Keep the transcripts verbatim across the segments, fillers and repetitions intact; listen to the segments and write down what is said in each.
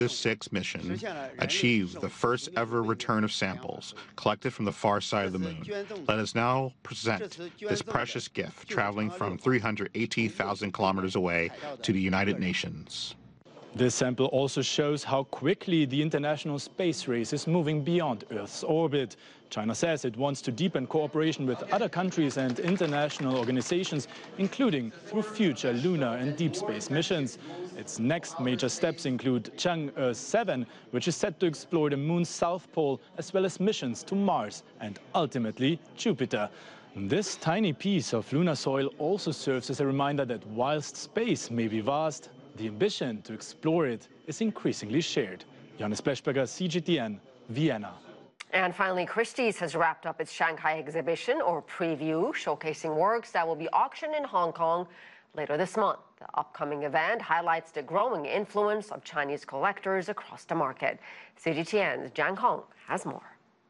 six mission achieved the first ever return of samples collected from the far side of the moon. Let us now present this precious gift traveling from three hundred eighty thousand kilometers away to the United Nations. This sample also shows how quickly the International Space Race is moving beyond Earth's orbit. China says it wants to deepen cooperation with other countries and international organizations, including through future lunar and deep space missions. Its next major steps include Chang'e seven, which is set to explore the moon's south pole, as well as missions to Mars and ultimately Jupiter. This tiny piece of lunar soil also serves as a reminder that whilst space may be vast, the ambition to explore it is increasingly shared. Johannes Blechberger, C G T N, Vienna. And finally, Christie's has wrapped up its Shanghai exhibition, or preview, showcasing works that will be auctioned in Hong Kong later this month. The upcoming event highlights the growing influence of Chinese collectors across the market. C G T N's Zhang Hong has more.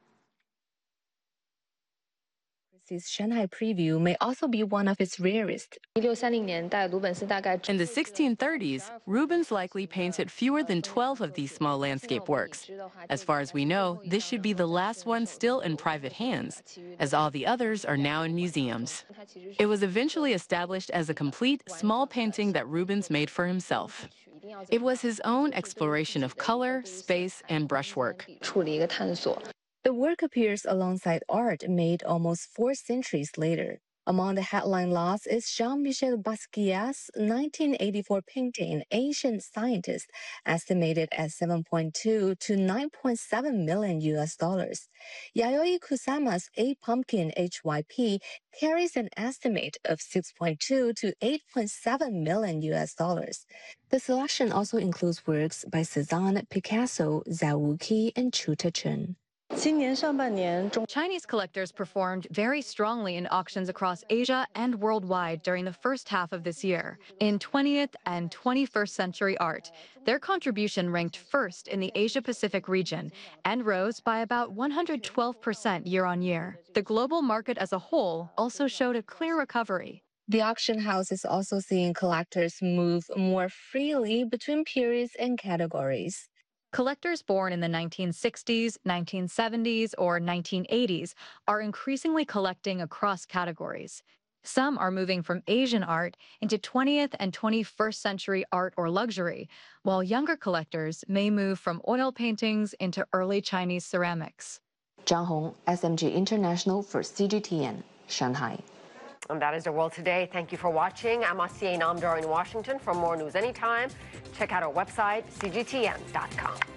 Christie's Shanghai preview may also be one of its rarest. In the sixteen thirties, Rubens likely painted fewer than twelve of these small landscape works. As far as we know, this should be the last one still in private hands, as all the others are now in museums. It was eventually established as a complete small painting that Rubens made for himself. It was his own exploration of color, space, and brushwork. The work appears alongside art made almost four centuries later. Among the headline lots is Jean-Michel Basquiat's nineteen eighty-four painting, Ancient Scientist, estimated at seven point two to nine point seven million U S dollars. Yayoi Kusama's A Pumpkin H Y P carries an estimate of six point two to eight point seven million U S dollars. The selection also includes works by Cezanne, Picasso, Zhao Wuqi, and Chu Techun. Chinese collectors performed very strongly in auctions across Asia and worldwide during the first half of this year. In twentieth and twenty-first century art, their contribution ranked first in the Asia-Pacific region and rose by about one hundred twelve percent year on year. The global market as a whole also showed a clear recovery. The auction house is also seeing collectors move more freely between periods and categories. Collectors born in the nineteen sixties, nineteen seventies, or nineteen eighties are increasingly collecting across categories. Some are moving from Asian art into twentieth and twenty-first century art or luxury, while younger collectors may move from oil paintings into early Chinese ceramics. Zhang Hong, S M G International for C G T N, Shanghai. And that is the world today. Thank you for watching. I'm Asiye Namdar in Washington. For more news anytime, check out our website, C G T N dot com.